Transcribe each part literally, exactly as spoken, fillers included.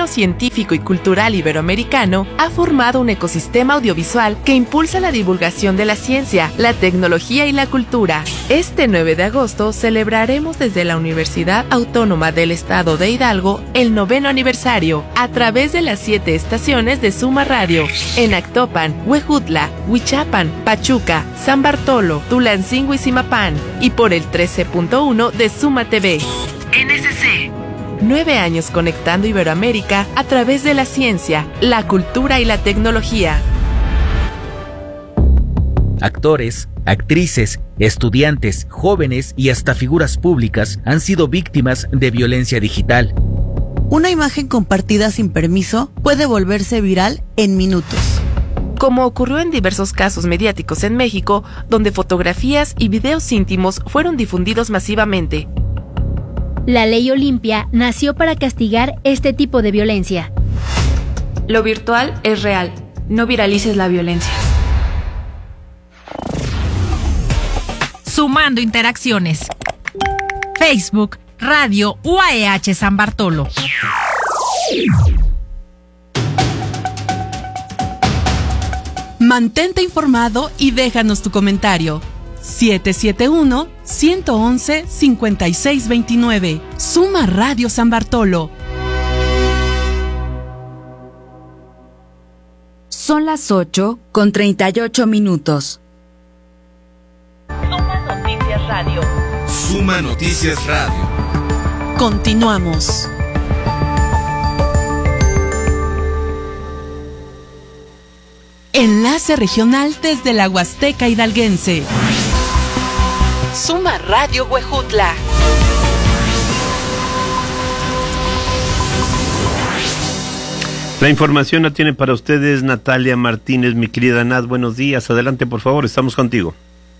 fenómeno científico y cultural iberoamericano ha formado un ecosistema audiovisual que impulsa la divulgación de la ciencia, la tecnología y la cultura. Este nueve de agosto celebraremos desde la Universidad Autónoma del Estado de Hidalgo el noveno aniversario a través de las siete estaciones de Suma Radio en Actopan, Huejutla, Huichapan, Pachuca, San Bartolo, Tulancingo y Zimapán y por el trece punto uno de Suma T V. N S C. Nueve años conectando Iberoamérica a través de la ciencia, la cultura y la tecnología. Actores, actrices, estudiantes, jóvenes y hasta figuras públicas han sido víctimas de violencia digital. Una imagen compartida sin permiso puede volverse viral en minutos. Como ocurrió en diversos casos mediáticos en México, donde fotografías y videos íntimos fueron difundidos masivamente. La Ley Olimpia nació para castigar este tipo de violencia. Lo virtual es real. No viralices la violencia. Sumando interacciones. Facebook, Radio U A E H San Bartolo. Mantente informado y déjanos tu comentario. siete siete uno, uno uno uno, cinco seis dos nueve. Suma Radio San Bartolo. Son las ocho con treinta y ocho minutos. Suma Noticias Radio. Suma Noticias Radio. Continuamos. Enlace regional desde la Huasteca Hidalguense. Suma Radio Huejutla. La información la tiene para ustedes Natalia Martínez, mi querida Nat. Buenos días, adelante por favor, estamos contigo.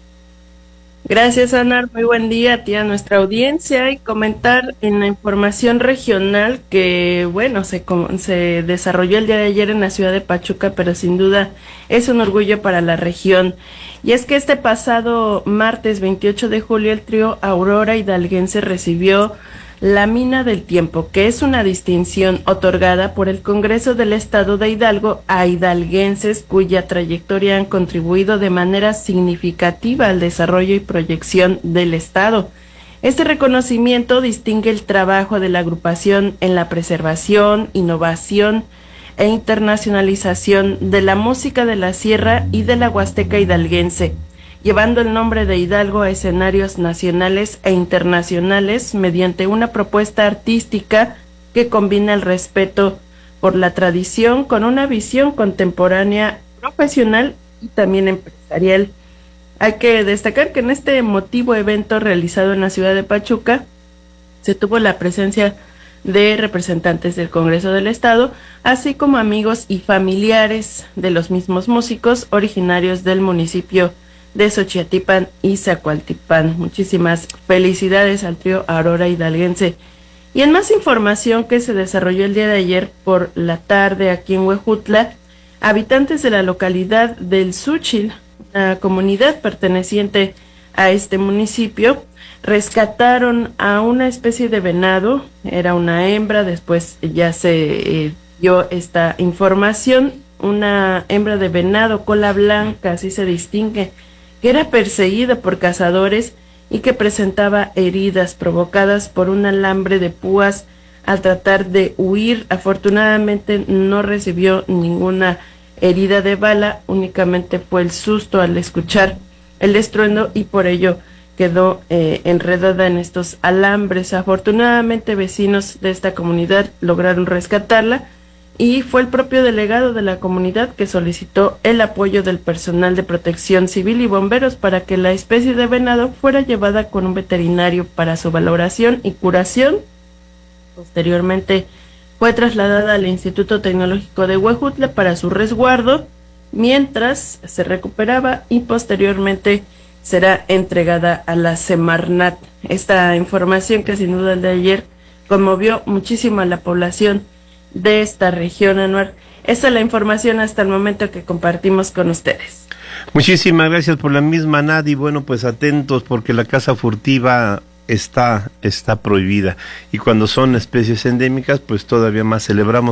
Gracias, Anar. Muy buen día a ti, a nuestra audiencia, y comentar en la información regional que, bueno, se, se desarrolló el día de ayer en la ciudad de Pachuca, pero sin duda es un orgullo para la región. Y es que este pasado martes veintiocho de julio el trío Aurora Hidalguense recibió la Mina del Tiempo, que es una distinción otorgada por el Congreso del Estado de Hidalgo a hidalguenses cuya trayectoria han contribuido de manera significativa al desarrollo y proyección del Estado. Este reconocimiento distingue el trabajo de la agrupación en la preservación, innovación e internacionalización de la música de la Sierra y de la Huasteca hidalguense, llevando el nombre de Hidalgo a escenarios nacionales e internacionales mediante una propuesta artística que combina el respeto por la tradición con una visión contemporánea, profesional y también empresarial. Hay que destacar que en este emotivo evento realizado en la ciudad de Pachuca se tuvo la presencia de representantes del Congreso del Estado, así como amigos y familiares de los mismos músicos originarios del municipio de Xochiatlán y Zacualtipán. Muchísimas felicidades al trío Aurora Hidalguense. Y en más información que se desarrolló el día de ayer por la tarde aquí en Huejutla, habitantes de la localidad del Xúchil, una comunidad perteneciente a este municipio, rescataron a una especie de venado. Era una hembra, después ya se eh, dio esta información, una hembra de venado cola blanca, así se distingue, que era perseguida por cazadores y que presentaba heridas provocadas por un alambre de púas al tratar de huir. Afortunadamente no recibió ninguna herida de bala, únicamente fue el susto al escuchar el estruendo y por ello quedó eh, enredada en estos alambres. Afortunadamente vecinos de esta comunidad lograron rescatarla y fue el propio delegado de la comunidad que solicitó el apoyo del personal de protección civil y bomberos para que la especie de venado fuera llevada con un veterinario para su valoración y curación. Posteriormente fue trasladada al Instituto Tecnológico de Huejutla para su resguardo, mientras se recuperaba, y posteriormente será entregada a la Semarnat. Esta información, que sin duda el de ayer conmovió muchísimo a la población de esta región, Anuar. Esta es la información hasta el momento que compartimos con ustedes. Muchísimas gracias por la misma, Nadi. Bueno, pues atentos, porque la caza furtiva está, está prohibida, y cuando son especies endémicas, pues todavía más celebramos